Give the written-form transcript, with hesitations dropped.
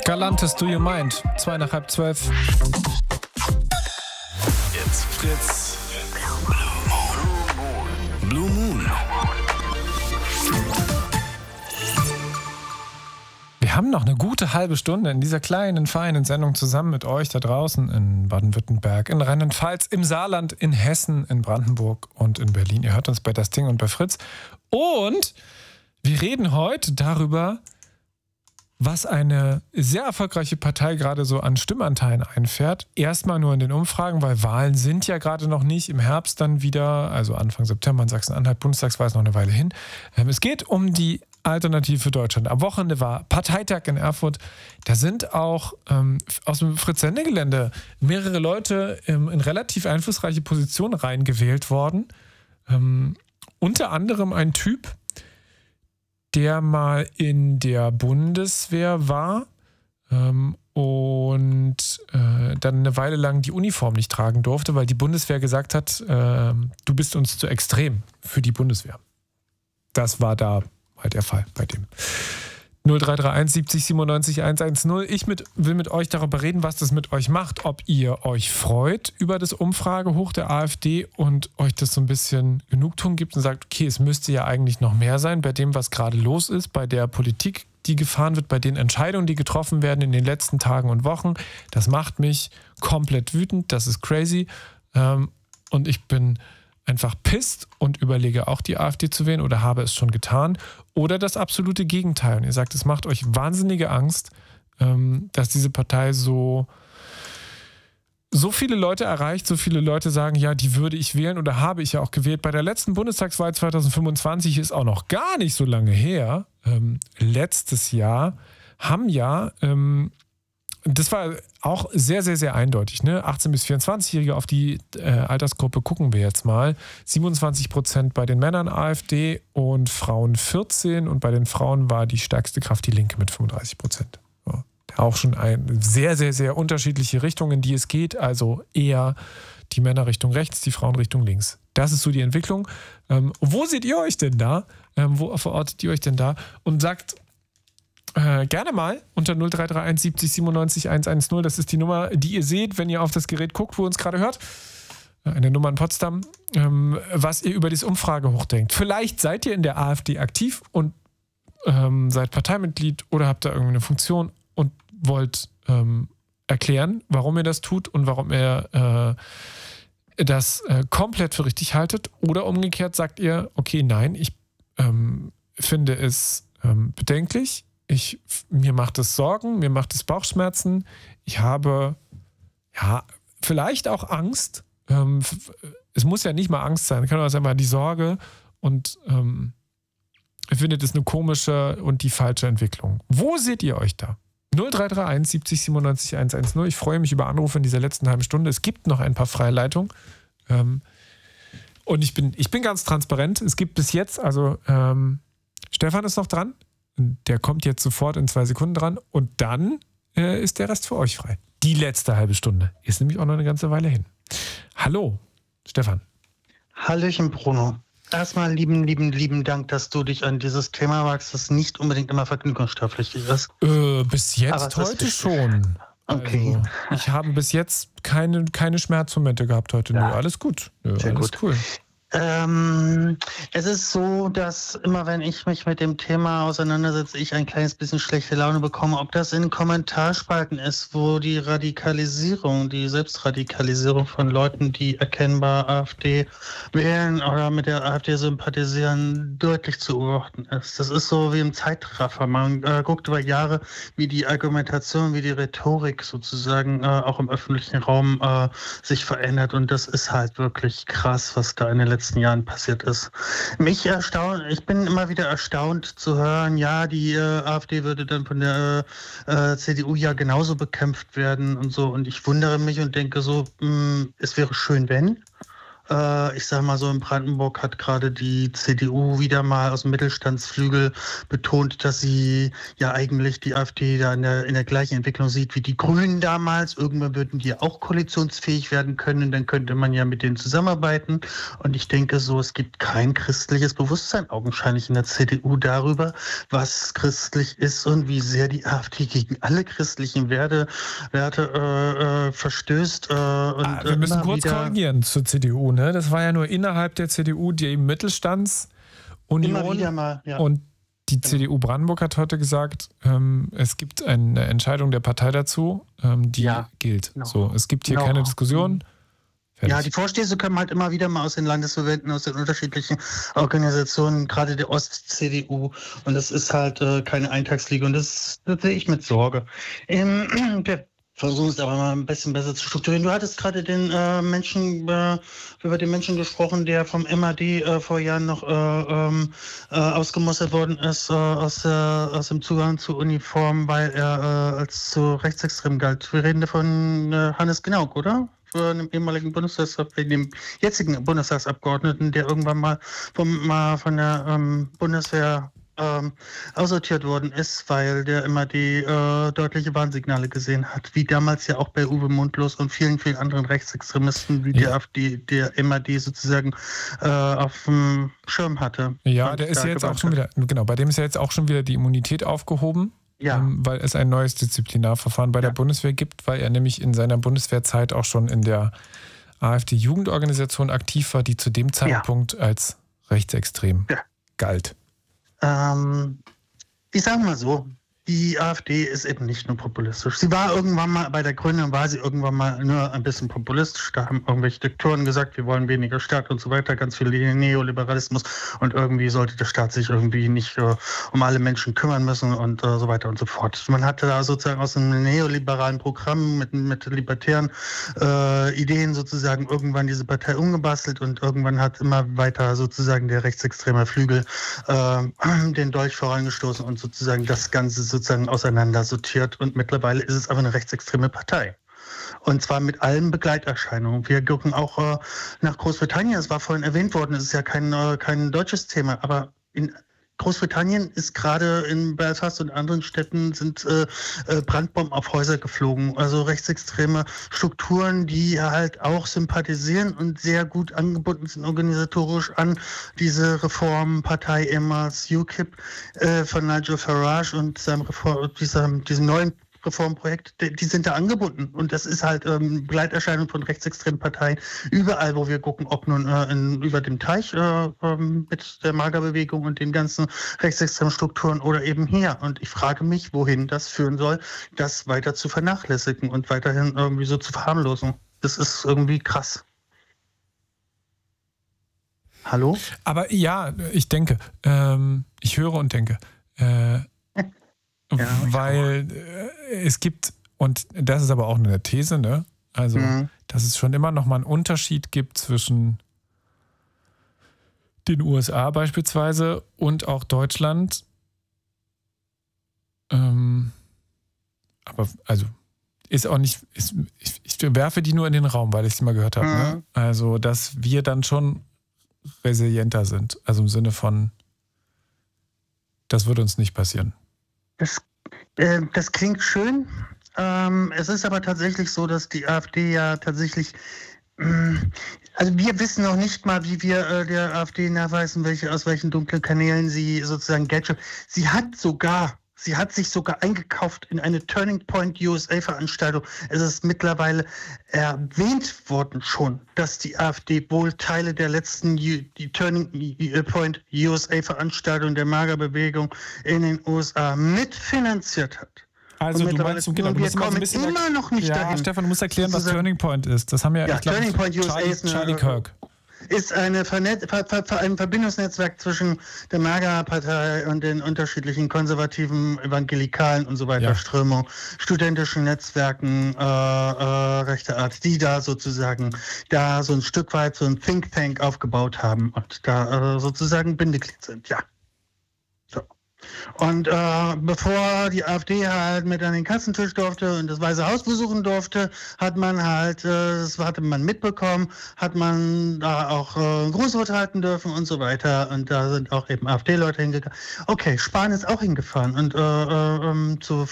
Galantes Do You Mind? 2 nach halb 12. Jetzt Fritz. Blue Moon. Wir haben noch eine gute halbe Stunde in dieser kleinen, feinen Sendung zusammen mit euch da draußen in Baden-Württemberg, in Rheinland-Pfalz, im Saarland, in Hessen, in Brandenburg und in Berlin. Ihr hört uns bei Das Ding und bei Fritz. Und wir reden heute darüber, was eine sehr erfolgreiche Partei gerade so an Stimmanteilen einfährt. Erstmal nur in den Umfragen, weil Wahlen sind ja gerade noch nicht. Im Herbst dann wieder, also Anfang September in Sachsen-Anhalt, Bundestagswahl ist noch eine Weile hin. Es geht um die Alternative für Deutschland. Am Wochenende war Parteitag in Erfurt. Da sind auch aus dem Fritz-Sende-Gelände mehrere Leute in relativ einflussreiche Positionen reingewählt worden. Unter anderem ein Typ, der mal in der Bundeswehr war und dann eine Weile lang die Uniform nicht tragen durfte, weil die Bundeswehr gesagt hat, du bist uns zu extrem für die Bundeswehr. Das war da halt der Fall bei dem. 0331 70 97 110. Ich will mit euch darüber reden, was das mit euch macht, ob ihr euch freut über das Umfragehoch der AfD und euch das so ein bisschen Genugtuung gibt und sagt, okay, es müsste ja eigentlich noch mehr sein bei dem, was gerade los ist, bei der Politik, die gefahren wird, bei den Entscheidungen, die getroffen werden in den letzten Tagen und Wochen. Das macht mich komplett wütend, das ist crazy und ich bin einfach pisst und überlege auch die AfD zu wählen oder habe es schon getan. Oder das absolute Gegenteil. Und ihr sagt, es macht euch wahnsinnige Angst, dass diese Partei so viele Leute erreicht, so viele Leute sagen, ja, die würde ich wählen oder habe ich ja auch gewählt. Bei der letzten Bundestagswahl 2025 ist auch noch gar nicht so lange her. Letztes Jahr haben ja das war auch sehr, sehr, sehr eindeutig. Ne? 18- bis 24-Jährige, auf die Altersgruppe gucken wir jetzt mal. 27% bei den Männern AfD und Frauen 14%. Und bei den Frauen war die stärkste Kraft die Linke mit 35%. Ja. Auch schon sehr, sehr, sehr unterschiedliche Richtungen, in die es geht. Also eher die Männer Richtung rechts, die Frauen Richtung links. Das ist so die Entwicklung. Wo seht ihr euch denn da? Wo verortet ihr euch denn da? Und sagt gerne mal unter 0331 70 97 110. Das ist die Nummer, die ihr seht, wenn ihr auf das Gerät guckt, wo ihr uns gerade hört. Eine Nummer in Potsdam. Was ihr über das Umfragehoch denkt. Vielleicht seid ihr in der AfD aktiv und seid Parteimitglied oder habt da irgendwie eine Funktion und wollt erklären, warum ihr das tut und warum ihr das komplett für richtig haltet. Oder umgekehrt sagt ihr, okay, nein, ich finde es bedenklich. Mir macht es Sorgen, mir macht es Bauchschmerzen. Ich habe ja vielleicht auch Angst. Es muss ja nicht mal Angst sein, kann auch einfach die Sorge und ich finde das eine komische und die falsche Entwicklung. Wo seht ihr euch da? 0331 70 97 110. Ich freue mich über Anrufe in dieser letzten halben Stunde. Es gibt noch ein paar Freileitungen. Und ich bin ganz transparent. Es gibt bis jetzt, also Stefan ist noch dran. Der kommt jetzt sofort in 2 Sekunden dran und dann ist der Rest für euch frei. Die letzte halbe Stunde ist nämlich auch noch eine ganze Weile hin. Hallo, Stefan. Hallöchen, Bruno. Erstmal lieben Dank, dass du dich an dieses Thema wagst, das nicht unbedingt immer vergnügungssteuerpflichtig ist. Bis jetzt heute schon. Okay. Also, ich habe bis jetzt keine Schmerzmomente gehabt heute. Ja. Nö, alles gut. Sehr alles gut. Cool. Es ist so, dass immer wenn ich mich mit dem Thema auseinandersetze, ich ein kleines bisschen schlechte Laune bekomme. Ob das in Kommentarspalten ist, wo die Selbstradikalisierung von Leuten, die erkennbar AfD wählen oder mit der AfD sympathisieren, deutlich zu beobachten ist. Das ist so wie im Zeitraffer. Man guckt über Jahre, wie die Argumentation, wie die Rhetorik sozusagen auch im öffentlichen Raum sich verändert. Und das ist halt wirklich krass, was da in den letzten Jahren passiert ist. Ich bin immer wieder erstaunt zu hören, ja, die AfD würde dann von der CDU ja genauso bekämpft werden und so. Und ich wundere mich und denke so, es wäre schön, wenn. Ich sag mal so, in Brandenburg hat gerade die CDU wieder mal aus dem Mittelstandsflügel betont, dass sie ja eigentlich die AfD da in der gleichen Entwicklung sieht wie die Grünen damals. Irgendwann würden die ja auch koalitionsfähig werden können, dann könnte man ja mit denen zusammenarbeiten. Und ich denke so, es gibt kein christliches Bewusstsein augenscheinlich in der CDU darüber, was christlich ist und wie sehr die AfD gegen alle christlichen Werte verstößt. Wir müssen kurz korrigieren zur CDU. Ne? Das war ja nur innerhalb der CDU die Mittelstandsunion. Immer wieder mal, ja. Und die CDU Brandenburg hat heute gesagt, es gibt eine Entscheidung der Partei dazu, die gilt. Genau. So, es gibt hier keine Diskussion. Fertig. Ja, die Vorstehse kommen halt immer wieder mal aus den Landesverbänden, aus den unterschiedlichen Organisationen, gerade der Ost-CDU. Und das ist halt keine Eintagsfliege. Und das sehe ich mit Sorge. Wir versuchen es aber mal ein bisschen besser zu strukturieren. Du hattest gerade den über den Menschen gesprochen, der vom MAD vor Jahren noch ausgemustert worden ist aus dem Zugang zu Uniform, weil er als zu rechtsextrem galt. Wir reden von Hannes Genauk, oder? Für einen ehemaligen dem jetzigen Bundestagsabgeordneten, der irgendwann mal von der Bundeswehr aussortiert worden ist, weil der MAD deutliche Warnsignale gesehen hat, wie damals ja auch bei Uwe Mundlos und vielen, vielen anderen Rechtsextremisten, wie der MAD sozusagen auf dem Schirm hatte. Ja, der ist ja jetzt auch schon wieder, genau, bei dem ist ja jetzt auch schon wieder die Immunität aufgehoben. Ja. Weil es ein neues Disziplinarverfahren bei der Bundeswehr gibt, weil er nämlich in seiner Bundeswehrzeit auch schon in der AfD-Jugendorganisation aktiv war, die zu dem Zeitpunkt als rechtsextrem galt. Ich sage mal so, die AfD ist eben nicht nur populistisch. Sie war irgendwann mal, bei der Gründung war sie irgendwann mal nur ein bisschen populistisch. Da haben irgendwelche Diktoren gesagt, wir wollen weniger Staat und so weiter, ganz viel Neoliberalismus und irgendwie sollte der Staat sich irgendwie nicht um alle Menschen kümmern müssen und so weiter und so fort. Man hatte da sozusagen aus einem neoliberalen Programm mit libertären Ideen sozusagen irgendwann diese Partei umgebastelt und irgendwann hat immer weiter sozusagen der rechtsextreme Flügel den Dolch vorangestoßen und sozusagen das Ganze sozusagen auseinandersortiert und mittlerweile ist es aber eine rechtsextreme Partei. Und zwar mit allen Begleiterscheinungen. Wir gucken auch nach Großbritannien, es war vorhin erwähnt worden, es ist ja kein deutsches Thema, aber in Großbritannien ist gerade in Belfast und anderen Städten sind Brandbomben auf Häuser geflogen. Also rechtsextreme Strukturen, die halt auch sympathisieren und sehr gut angebunden sind organisatorisch an diese Reformpartei ehemals UKIP von Nigel Farage und diesem neuen Reformprojekt, die sind da angebunden. Und das ist halt Begleiterscheinung von rechtsextremen Parteien überall, wo wir gucken, ob nun über dem Teich mit der Magerbewegung und den ganzen rechtsextremen Strukturen oder eben hier. Und ich frage mich, wohin das führen soll, das weiter zu vernachlässigen und weiterhin irgendwie so zu verharmlosen. Das ist irgendwie krass. Hallo? Aber ja, ich denke, ich höre und denke, weil es gibt, und das ist aber auch eine These, ne? Also, dass es schon immer noch mal einen Unterschied gibt zwischen den USA beispielsweise und auch Deutschland. Aber, also, ist auch nicht, ich werfe die nur in den Raum, weil ich sie mal gehört habe. Ne? Also, dass wir dann schon resilienter sind. Also im Sinne von, das wird uns nicht passieren. Das klingt schön. Es ist aber tatsächlich so, dass die AfD ja tatsächlich, also wir wissen noch nicht mal, wie wir der AfD nachweisen, aus welchen dunklen Kanälen sie sozusagen Geld schöpft. Sie hat sich sogar eingekauft in eine Turning Point USA Veranstaltung. Es ist mittlerweile erwähnt worden schon, dass die AfD wohl Teile der letzten die Turning Point USA Veranstaltung der Magerbewegung in den USA mitfinanziert hat. Also du meinst, genau, du musst immer so ein bisschen immer noch nicht dahin. Stefan, du musst erklären, was Turning Point ist. Das haben ja, ich Turning Point USA ist Charlie Kirk. Ist ein Verbindungsnetzwerk zwischen der MAGA-Partei und den unterschiedlichen konservativen, evangelikalen und so weiter Strömungen, studentischen Netzwerken rechter Art, die da sozusagen so ein Stück weit so ein Think Tank aufgebaut haben und da sozusagen Bindeglied sind, ja. So. Und bevor die AfD halt mit an den Kassentisch durfte und das Weiße Haus besuchen durfte, hat man halt, das hatte man mitbekommen, hat man da auch Grußwort halten dürfen und so weiter. Und da sind auch eben AfD-Leute hingegangen. Okay, Spahn ist auch hingefahren und zu